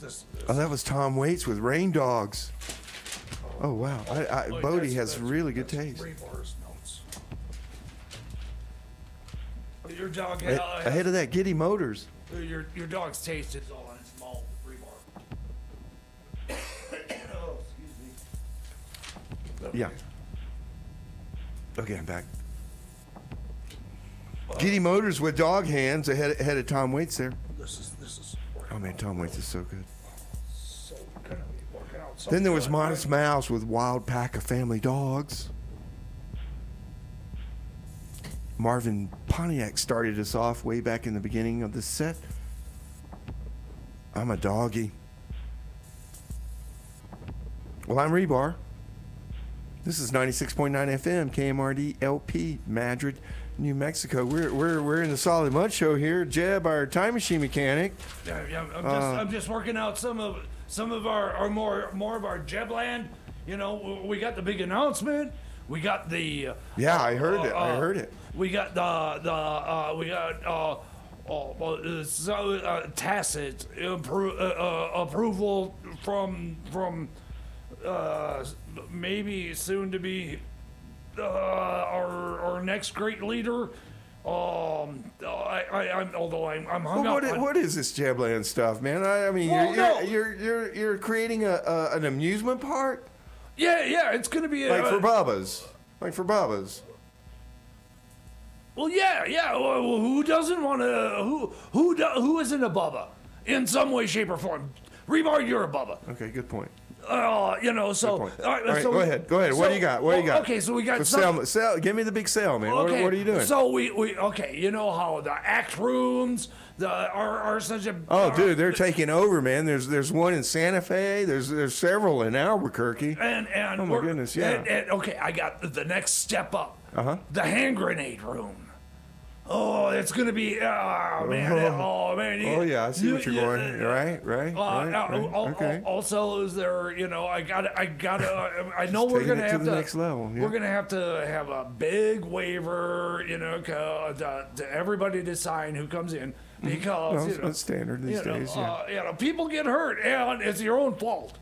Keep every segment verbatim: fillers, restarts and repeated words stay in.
this, this. Oh, that was Tom Waits with Rain Dogs. Oh wow, I, I, Look, Bodie that's- has that's- really good that's taste. Rebar's notes. Your dog, A- uh, Ahead of that, Giddy Motors. your your dog's taste is all in its mouth. Rebar. Oh, excuse me. Yeah. Okay, I'm back. Giddy Motors with Dog Hands ahead, ahead of Tom Waits there. This is this is. Oh man, Tom Waits is so good. So gonna be working out. So Then there was good. Modest Mouse with Wild Pack of Family Dogs. Marvin Pontiac started us off way back in the beginning of the set. I'm a doggy. Well, I'm Rebar. This is ninety-six point nine F M, K M R D L P, Madrid, New Mexico. We're we're we're in the Solid Mud Show here. Jeb, our time machine mechanic. Yeah, yeah, I'm just Uh, I'm just working out some of some of our, our more more of our Jebland. You know, we got the big announcement. We got the uh, Yeah, I heard it. I uh, heard it. We got the the uh, we got uh, uh, uh, so, uh, tacit appro- uh, uh, approval from from uh, maybe soon to be uh, our our next great leader. Um, I, I, I'm although I'm, I'm hung Well, up. what, i- on- what is this Jebland stuff, man? I, I mean, Well, you're, no. you're, you're you're you're creating a, a an amusement park, yeah, yeah, it's gonna be like uh, for Babas, like for Babas. Well, yeah, yeah. Well, who doesn't want to? Who who do, who isn't a Bubba in some way, shape, or form? Rebar, you're a Bubba. Okay, good point. Uh, you know, so Good point. all right, All right, so go we- ahead. Go ahead. What so- do you got? What do you well, got? Okay, so we got So some- sell, sell, give me the big sale, man. What, Okay, what are you doing? So we, we okay, you know how the act rooms, the are, are such a oh, are- dude, they're taking over, man. There's there's one in Santa Fe. There's there's several in Albuquerque. and and Oh, my we're- goodness, yeah. and- and, okay, I got the next step up. Uh huh. The hand grenade room. Oh, it's gonna be oh man, oh man. you- Oh yeah, I see you- what you're you- going. Right, right, Uh, right. uh, right. al- Okay. al- Also, is there? You know, I got, I got. Uh, I know we're taking gonna it to have the to. next level, yeah. We're gonna have to have a big waiver, you know, co- to, to everybody to sign who comes in because Well, you know, that's standard these you know, days. Yeah. uh, you know, people get hurt, and it's your own fault.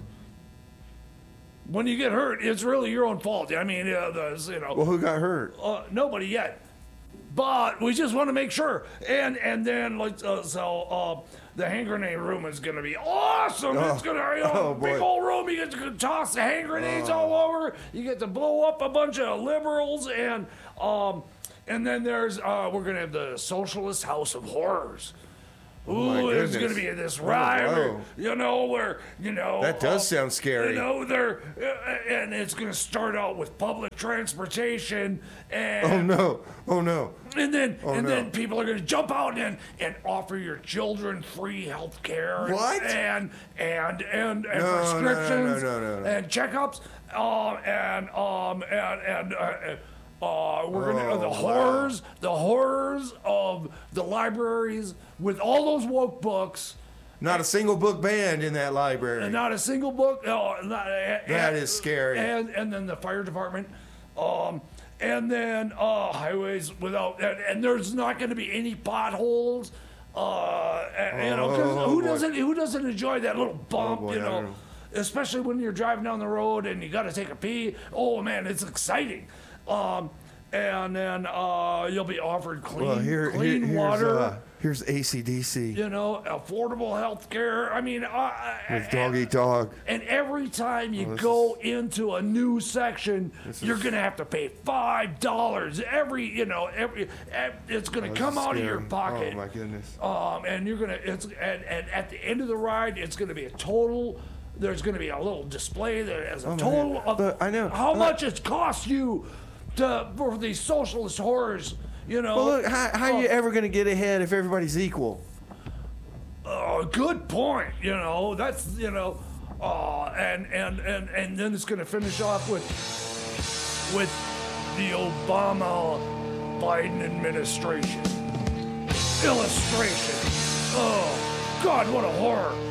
When you get hurt, it's really your own fault. I mean, uh, the, you know, Well, who got hurt? uh, nobody yet, but we just want to make sure. And and then like uh, so, uh, the hand grenade room is going to be awesome. It's Oh. going to you know, Oh, big boy. old room. You get to toss the hand grenades all over. You get to blow up a bunch of liberals and um, and then there's uh, we're going to have the Socialist House of Horrors. Ooh, my it's goodness. going to be this Oh, ride, where, wow. you know, where you know That does uh, sound scary. You know, they're uh, and it's going to start out with public transportation and Oh no! Oh no! and then Oh, and no. then people are going to jump out and and offer your children free health care. What? And and and, and No, no, no, prescriptions no, no, no, no. and checkups. Um and um and and. Uh, uh, we're gonna uh, the Oh, wow. horrors, the horrors of the libraries with all those woke books, Not a single book banned in that library. and not a single book. Uh, not, that That is scary. And and then the fire department, um, and then uh, highways without, and, and there's not going to be any potholes. Uh, and, you know, 'cause Oh, who boy. doesn't who doesn't enjoy that little bump? boy, you I know, don't know. especially when you're driving down the road and you got to take a pee. Oh man, it's exciting. Um, and then uh, you'll be offered clean, well, here, clean here here's water. uh, here's A C D C You know, affordable health care. I mean, uh, with Dog Eat Dog. and every time you this go into a new section, you're is- gonna have to pay five dollars every. You know, every ev- it's gonna This come is out of your scary. pocket. Oh my goodness! Um, and you're gonna it's and, and at the end of the ride, it's gonna be a total. There's gonna be a little display that has a Oh, my total God. of But I know- how but- much it costs you to for these socialist horrors. You know. Well, look, how, how are you ever going to get ahead if everybody's equal? Oh, good point. You know, that's you know, uh, and and and and then it's going to finish off with with the Obama Biden administration illustration. Oh God, what a horror!